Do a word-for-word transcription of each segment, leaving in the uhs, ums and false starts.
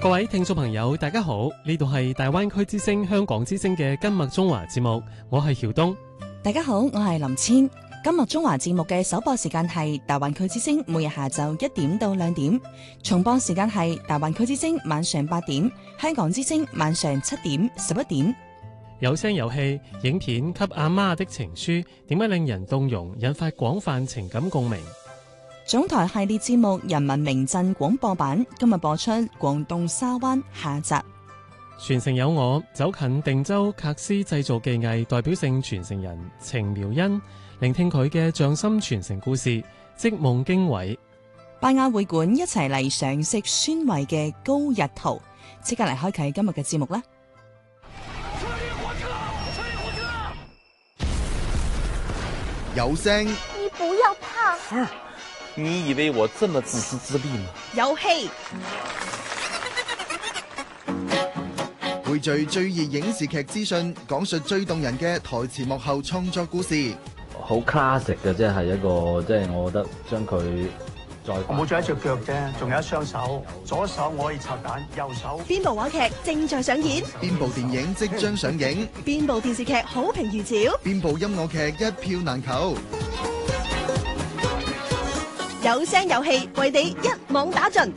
各位聽眾朋友，大家好，呢度係大灣區之聲香港之聲嘅今麥中華節目，我係曉東。 大家好，我係林千。今麥中華節目嘅首播時間係大灣區之聲，每日下晝一點到兩點；重播時間係大灣區之聲晚上八點，香港之聲晚上七點、十一點。 有聲有氣，影片《給阿媽的情書》點解令人動容，引發廣泛情感共鳴。 總台系列節目《人民名鎮》廣播版今日播出廣東沙灣下集。 傳承有我，走近定州喀斯製造技藝代表性傳承人程苗恩，聆聽佢嘅匠心傳承故事，織夢經緯。 拜亞會館一齊嚟嘗食酸味嘅高日桃，即刻嚟開啟今日嘅節目啦！ 有聲， 你不要怕。 你以為我這麼自私自利嗎？ 有戲， 匯聚最熱影視劇資訊，講述最動人嘅台前幕後創作故事。 好 classic 嘅，即係一個，即係我覺得將佢再我冇咗一隻腳啫，仲有一雙手，左手我可以拆彈，右手。 邊部話劇正在上演？ 邊部電影即將上映？ 邊部電視劇好評如潮？ 邊部音樂劇一票難求？ 有聲有氣，為你一網打盡。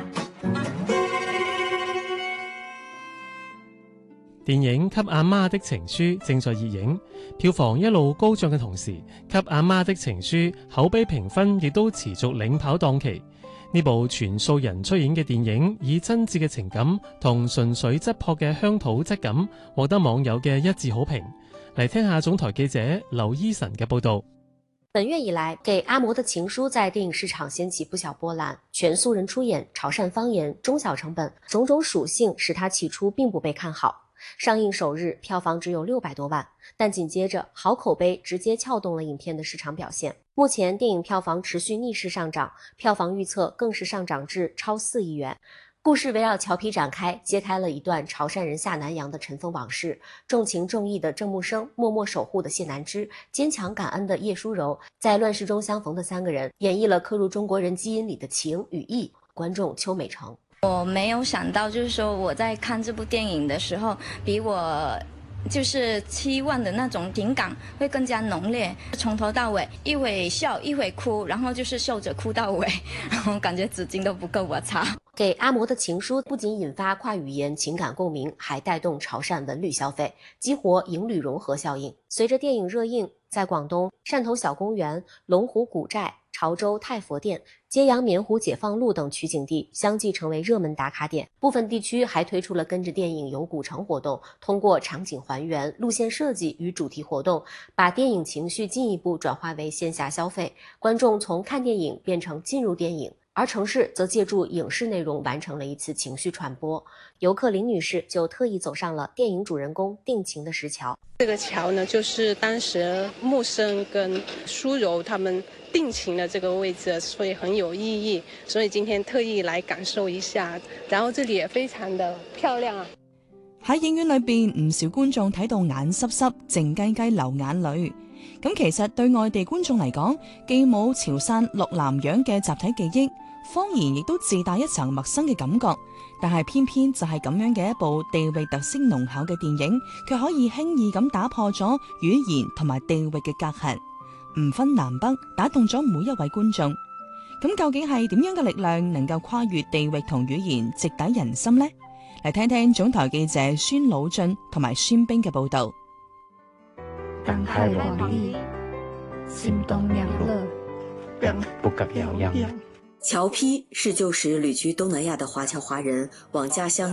電影《給阿媽的情書》正在熱映，票房一路高漲嘅同時，《給阿媽的情書》口碑評分亦都持續領跑檔期。呢部全素人出演嘅電影，以真摯嘅情感同純粹質樸嘅鄉土質感，獲得網友嘅一致好評。嚟聽下總台記者劉依晨嘅報道。 本月以來，給阿嬤的情書在電影市場掀起不小波瀾，全素人出演，潮汕方言，中小成本，種種屬性使它起初並不被看好。上映首日票房只有六百多萬，但緊接着好口碑直接撬動了影片的市場表現。目前電影票房持續逆勢上漲，票房預測更是上漲至超四億元。故事圍繞裘皮展開，揭開了一段潮汕人下南洋的塵封往事。重情重義的鄭木生，默默守護的謝南枝，堅強感恩的葉淑柔，在亂世中相逢的三個人，演繹了刻入中國人基因裡的情與義。觀眾邱美成， 我沒有想到，就是說我在看這部電影的時候，比我就是期望的那種情感會更加濃烈，從頭到尾一會笑一會哭，然後就是笑着哭到尾，然後感覺紙巾都不夠我擦。 給阿嬤的情書不僅引發跨語言情感共鳴，還帶動潮汕文旅消費，激活影旅融合效應。隨着電影熱映，在廣東汕頭小公園、龍湖古寨、潮州太佛殿、揭陽棉湖解放路等取景地相繼成為熱門打卡點。部分地區還推出了跟着電影遊古城活動，通過場景還原、路線設計與主題活動，把電影情緒進一步轉化為線下消費。觀眾從看電影變成進入電影，而城市則借助影視內容完成了一次情緒傳播。遊客林女士就特意走上了電影主人公定情的石橋。 這個橋呢，就是當時木生跟淑柔他們定情的這個位置，所以很有意義。所以今天特意來感受一下，然後這裡也非常的漂亮啊！ 喺影院裏邊，唔少觀眾睇到眼濕濕、靜雞雞流眼淚。咁其實對外地觀眾嚟講，既冇潮汕落南洋嘅集體記憶，方言亦都自帶一層陌生嘅感覺。但係偏偏就係咁樣嘅一部地域特色濃厚嘅電影，卻可以輕易咁打破咗語言同埋地域嘅隔閡，唔分南北，打動咗每一位觀眾。咁究竟係點樣嘅力量能夠跨越地域同語言，直抵人心呢？嚟聽聽總台記者孫老俊同埋孫冰嘅報道。 當開往里，心動兩樂， 不敢遙遙。 裘皮是舊時旅居東南亞的華僑華人往家鄉